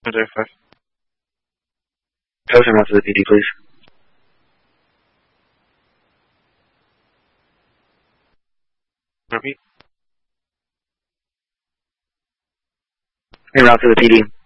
105. Post him out to the PD, please. Repeat. En route to the PD.